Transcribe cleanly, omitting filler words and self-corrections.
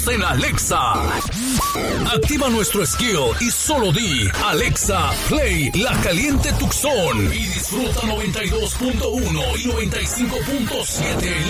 en Alexa. Activa nuestro skill y solo di Alexa, play La Caliente Tucson y disfruta 92.1 y 95.7